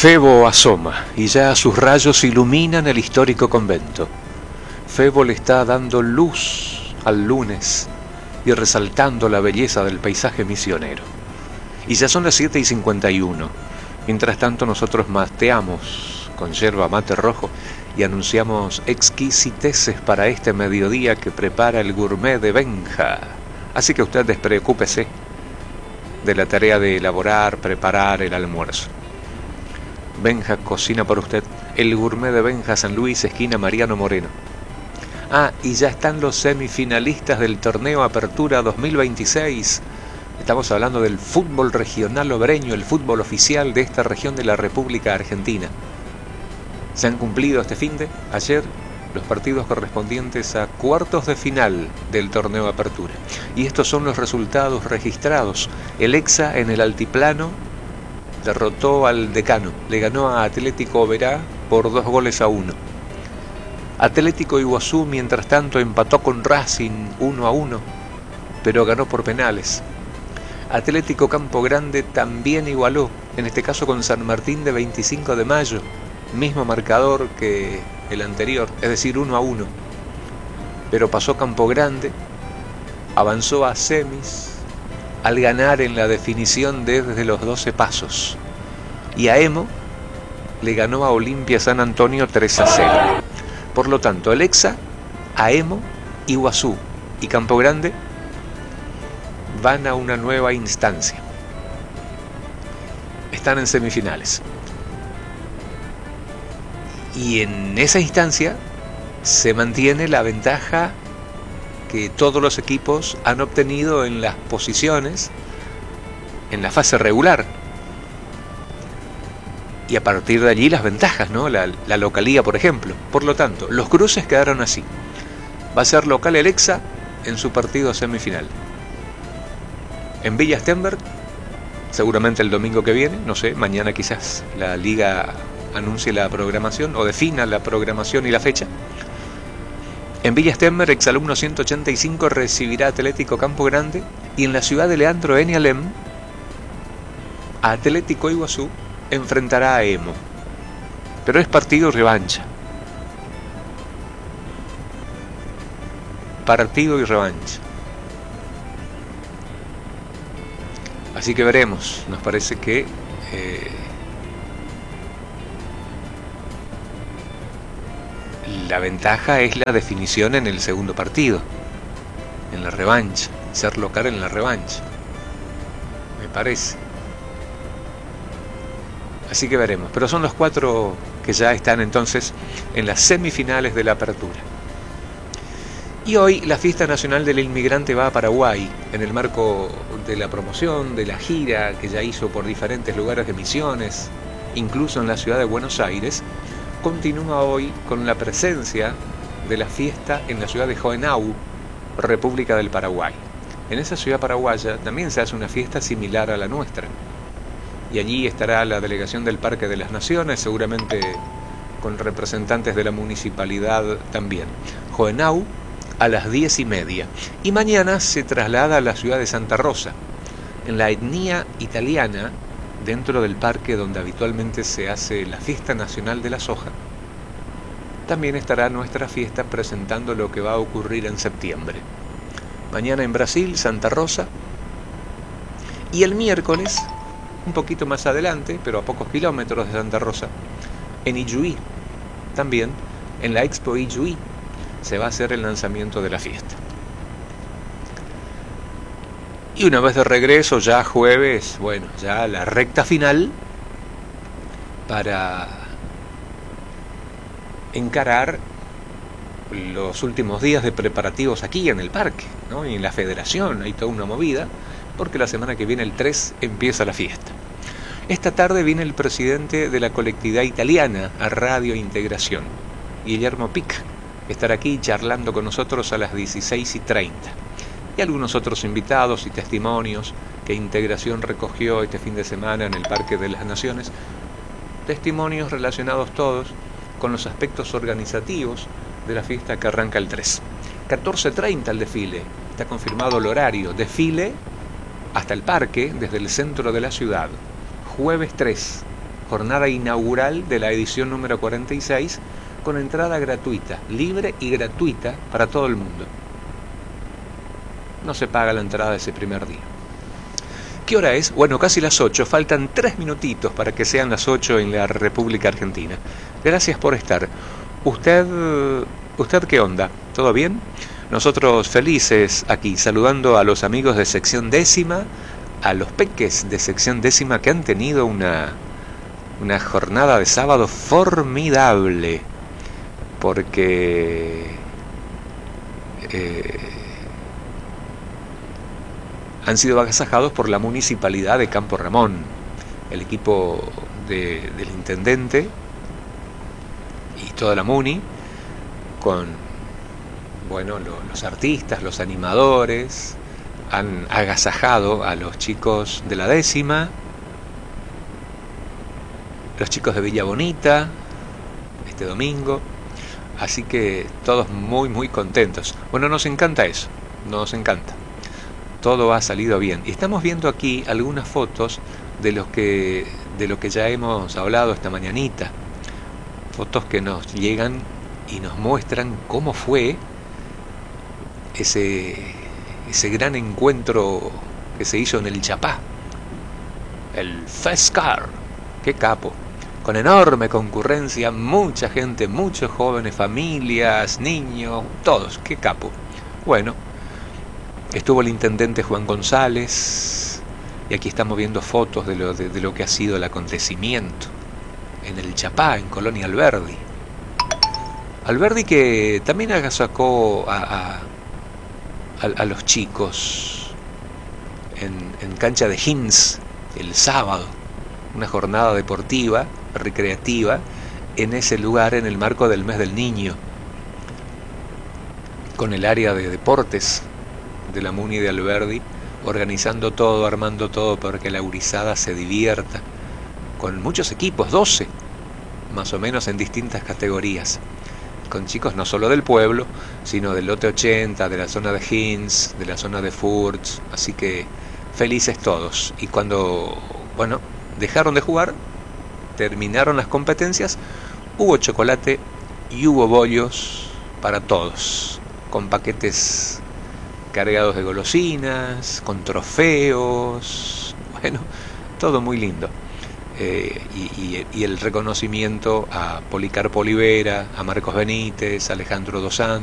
Febo asoma y ya sus rayos iluminan el histórico convento. Febo le está dando luz al lunes y resaltando la belleza del paisaje misionero. Y ya son las 7:51. Mientras tanto nosotros mateamos con yerba mate rojo y anunciamos exquisiteces para este mediodía que prepara el gourmet de Benja. Así que usted despreocúpese de la tarea de elaborar, preparar el almuerzo. Benja cocina para usted, el gourmet de Benja, San Luis, esquina Mariano Moreno. Y ya están los semifinalistas del torneo Apertura 2026. Estamos hablando del fútbol regional obreño, el fútbol oficial de esta región de la República Argentina. Se han cumplido ayer, los partidos correspondientes a cuartos de final del torneo Apertura. Y estos son los resultados registrados. El Exa en el altiplano derrotó al Decano, le ganó a Atlético Oberá por 2-1. Atlético Iguazú, mientras tanto, empató con Racing 1-1, pero ganó por penales. Atlético Campo Grande también igualó, en este caso con San Martín de 25 de Mayo, mismo marcador que el anterior, es decir, 1-1. Pero pasó Campo Grande, avanzó a semis, al ganar en la definición desde los 12 pasos. Y a Emo le ganó a Olimpia San Antonio 3-0. Por lo tanto, el Exa, Aemo, Iguazú y Campo Grande van a una nueva instancia. Están en semifinales. Y en esa instancia se mantiene la ventaja que todos los equipos han obtenido en las posiciones en la fase regular. Y a partir de allí las ventajas, ¿no? La localía, por ejemplo. Por lo tanto, los cruces quedaron así. Va a ser local el Exa en su partido semifinal. En Villa Stenberg, seguramente el domingo que viene, no sé, mañana quizás la liga anuncie la programación o defina la programación y la fecha. En Villa Stenberg, Exalumno 185 recibirá Atlético Campo Grande y en la ciudad de Leandro N. Alem, Atlético Iguazú enfrentará a Emo. Pero es partido y revancha. Partido y revancha. Así que veremos. Nos parece que la ventaja es la definición en el segundo partido, en la revancha, ser local en la revancha, me parece. Así que veremos, pero son los 4 que ya están entonces en las semifinales de la Apertura. Y hoy la Fiesta Nacional del Inmigrante va a Paraguay, en el marco de la promoción, de la gira que ya hizo por diferentes lugares de Misiones, incluso en la ciudad de Buenos Aires. Continúa hoy con la presencia de la fiesta en la ciudad de Hohenau, República del Paraguay. En esa ciudad paraguaya también se hace una fiesta similar a la nuestra. Y allí estará la delegación del Parque de las Naciones, seguramente con representantes de la municipalidad también. Hohenau a las 10:30. Y mañana se traslada a la ciudad de Santa Rosa, en la etnia italiana, dentro del parque donde habitualmente se hace la Fiesta Nacional de la Soja. También estará nuestra fiesta presentando lo que va a ocurrir en septiembre. Mañana en Brasil, Santa Rosa. Y el miércoles, un poquito más adelante, pero a pocos kilómetros de Santa Rosa, en Ijuí, también en la Expo Ijuí, se va a hacer el lanzamiento de la fiesta. Y una vez de regreso, ya jueves, bueno, ya la recta final para encarar los últimos días de preparativos aquí en el parque, ¿no? Y en la federación hay toda una movida, porque la semana que viene, el 3, empieza la fiesta. Esta tarde viene el presidente de la colectividad italiana a Radio Integración, Guillermo Pic, estará aquí charlando con nosotros a las 16:30. Y algunos otros invitados y testimonios que Integración recogió este fin de semana en el Parque de las Naciones. Testimonios relacionados todos con los aspectos organizativos de la fiesta que arranca el 3. 14:30 el desfile, está confirmado el horario. Desfile hasta el parque, desde el centro de la ciudad. Jueves 3, jornada inaugural de la edición número 46, con entrada gratuita, libre y gratuita para todo el mundo. No se paga la entrada ese primer día. ¿Qué hora es? Bueno, casi las 8, faltan 3 minutitos para que sean las 8 en la República Argentina. Gracias por estar. ¿Usted qué onda? ¿Todo bien? Nosotros felices aquí, saludando a los amigos de sección décima, a los peques de sección décima que han tenido una jornada de sábado formidable, porque han sido agasajados por la municipalidad de Campo Ramón, el equipo del intendente y toda la muni, con los artistas, los animadores, han agasajado a los chicos de la décima, los chicos de Villa Bonita, este domingo, así que todos muy muy contentos. Bueno, nos encanta eso, nos encanta. Todo ha salido bien. Y estamos viendo aquí algunas fotos de lo que ya hemos hablado esta mañanita. Fotos que nos llegan y nos muestran cómo fue ese gran encuentro que se hizo en el Chapá. El FESCAR. ¡Qué capo! Con enorme concurrencia, mucha gente, muchos jóvenes, familias, niños, todos. ¡Qué capo! Bueno, estuvo el intendente Juan González, y aquí estamos viendo fotos de lo que ha sido el acontecimiento en el Chapá, en Colonia Alberdi. Alberdi, que también agasajó a los chicos en cancha de Hinz el sábado, una jornada deportiva, recreativa, en ese lugar, en el marco del mes del niño, con el área de deportes de la Muni de Alberdi, organizando todo, armando todo para que la gurizada se divierta, con muchos equipos, 12 más o menos en distintas categorías, con chicos no solo del pueblo, sino del lote 80, de la zona de Hinz, de la zona de Furz, así que felices todos. Y cuando, dejaron de jugar, terminaron las competencias, hubo chocolate y hubo bollos para todos, con paquetes cargados de golosinas, con trofeos, todo muy lindo. Y el reconocimiento a Policarpo Olivera, a Marcos Benítez, a Alejandro Dos Santos,